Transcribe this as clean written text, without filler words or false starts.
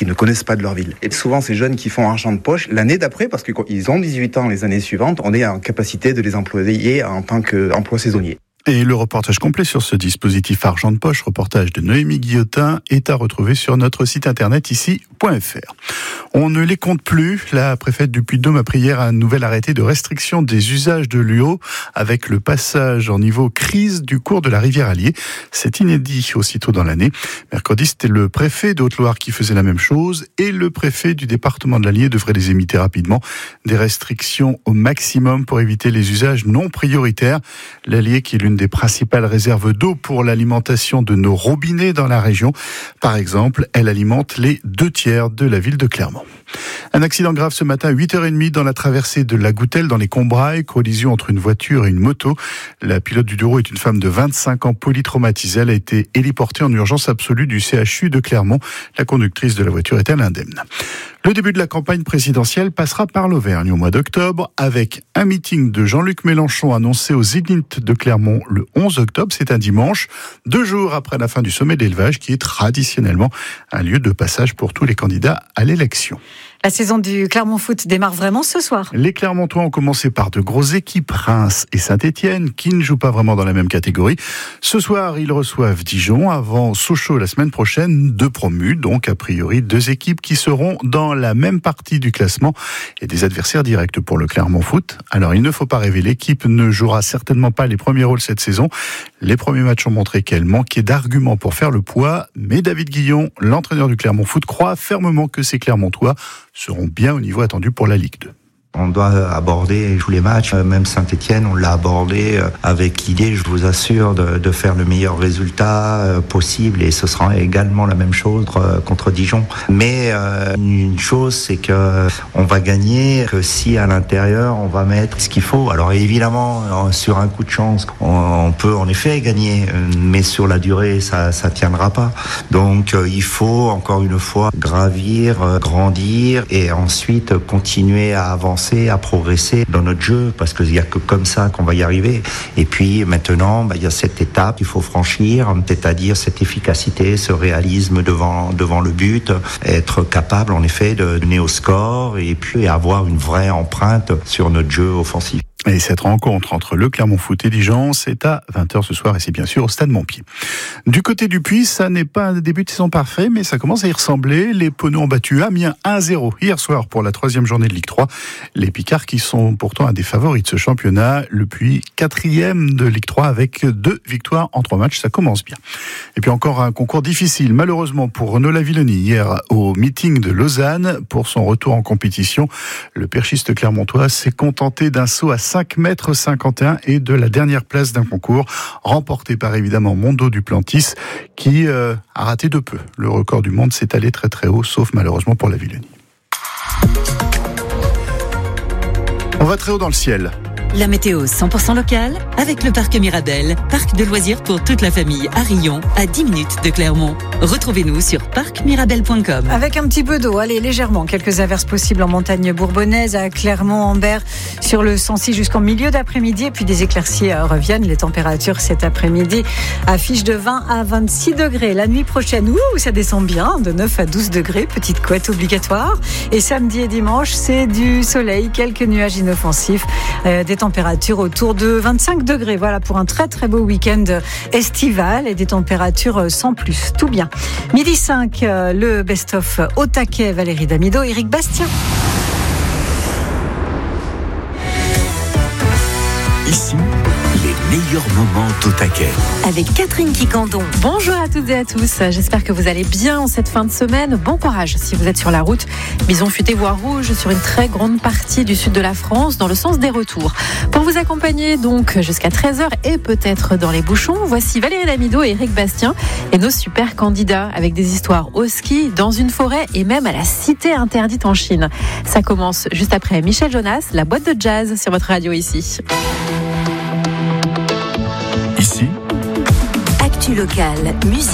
qu'ils ne connaissent pas de leur ville. Et souvent, ces jeunes qui font argent de poche, l'année d'après, parce qu'ils ont 18 ans les années suivantes, on est en capacité de les employer en tant qu'emploi saisonnier. Et le reportage complet sur ce dispositif argent de poche, reportage de Noémie Guillotin, est à retrouver sur notre site internet ici.fr. On ne les compte plus. La préfète du Puy-de-Dôme a pris hier un nouvel arrêté de restriction des usages de l'eau avec le passage en niveau crise du cours de la rivière Allier. C'est inédit aussitôt dans l'année. Mercredi, c'était le préfet de Haute-Loire qui faisait la même chose et le préfet du département de l'Allier devrait les imiter rapidement. Des restrictions au maximum pour éviter les usages non prioritaires. L'Allier qui est l'une des principales réserves d'eau pour l'alimentation de nos robinets dans la région. Par exemple, elle alimente les 2/3 de la ville de Clermont. Un accident grave ce matin à 8h30 dans la traversée de la Goutelle dans les Combrailles, collision entre une voiture et une moto. La pilote du deux-roues est une femme de 25 ans polytraumatisée. Elle a été héliportée en urgence absolue du CHU de Clermont. La conductrice de la voiture est-elle indemne. Le début de la campagne présidentielle passera par l'Auvergne au mois d'octobre avec un meeting de Jean-Luc Mélenchon annoncé au Zénith de Clermont le 11 octobre. C'est un dimanche, 2 jours après la fin du sommet d'élevage qui est traditionnellement un lieu de passage pour tous les candidats à l'élection. La saison du Clermont Foot démarre vraiment ce soir. Les Clermontois ont commencé par de grosses équipes, Reims et Saint-Étienne, qui ne jouent pas vraiment dans la même catégorie. Ce soir, ils reçoivent Dijon avant Sochaux la semaine prochaine, 2 promus, donc a priori 2 équipes qui seront dans la même partie du classement et des adversaires directs pour le Clermont Foot. Alors il ne faut pas rêver, l'équipe ne jouera certainement pas les premiers rôles cette saison. Les premiers matchs ont montré qu'elle manquait d'arguments pour faire le poids, mais David Guillon, l'entraîneur du Clermont Foot, croit fermement que ces Clermontois seront bien au niveau attendu pour la Ligue 2. On doit aborder tous les matchs, même Saint-Étienne, on l'a abordé avec l'idée, je vous assure, de faire le meilleur résultat possible et ce sera également la même chose contre Dijon. Mais une chose, c'est que on va gagner que si à l'intérieur on va mettre ce qu'il faut. Alors évidemment, sur un coup de chance, on peut en effet gagner, mais sur la durée, ça tiendra pas. Donc il faut encore une fois gravir, grandir et ensuite continuer à avancer, à progresser dans notre jeu, parce qu'il n'y a que comme ça qu'on va y arriver. Et puis maintenant, il y a cette étape qu'il faut franchir, c'est-à-dire cette efficacité, ce réalisme devant le but, être capable en effet de donner au score et puis avoir une vraie empreinte sur notre jeu offensif. Et cette rencontre entre le Clermont Foot et Dijon, c'est à 20h ce soir et c'est bien sûr au Stade Montpied. Du côté du Puy, ça n'est pas un début de saison parfait, mais ça commence à y ressembler. Les Penauds ont battu Amiens 1-0 hier soir pour la 3e journée de Ligue 3. Les Picards qui sont pourtant un des favoris de ce championnat, le Puy 4e de Ligue 3 avec 2 victoires en 3 matchs, ça commence bien. Et puis encore un concours difficile, malheureusement pour Renaud Lavillenie hier au meeting de Lausanne. Pour son retour en compétition, le perchiste clermontois s'est contenté d'un saut à 5,51 m et de la dernière place d'un concours remporté par évidemment Mondo Duplantis qui a raté de peu. Le record du monde s'est allé très très haut, sauf malheureusement pour Lavillenie. On va très haut dans le ciel. La météo 100% locale avec le parc Mirabel, parc de loisirs pour toute la famille à Rion, à 10 minutes de Clermont. Retrouvez-nous sur parcmirabel.com. Avec un petit peu d'eau, allez, légèrement, quelques averses possibles en montagne bourbonnaise, à Clermont-en-Berre, sur le Sancy jusqu'en milieu d'après-midi, et puis des éclaircies reviennent. Les températures cet après-midi affichent de 20 à 26 degrés. La nuit prochaine, ça descend bien, de 9 à 12 degrés, petite couette obligatoire. Et samedi et dimanche, c'est du soleil, quelques nuages inoffensifs, des températures autour de 25 degrés. Voilà pour un très très beau week-end estival et des températures sans plus. Tout bien. Midi 5, le best-of au taquet, Valérie Damido, Éric Bastien. Ici, les meilleurs moments d'au taquet. Avec Catherine Quicandon. Bonjour à toutes et à tous. J'espère que vous allez bien en cette fin de semaine. Bon courage si vous êtes sur la route. Bison futé voie rouge sur une très grande partie du sud de la France dans le sens des retours. Pour vous accompagner donc jusqu'à 13h et peut-être dans les bouchons, voici Valérie Damido et Éric Bastien et nos super candidats avec des histoires au ski, dans une forêt et même à la cité interdite en Chine. Ça commence juste après Michel Jonas, la boîte de jazz sur votre radio ici. Ici, Actu locale, musique.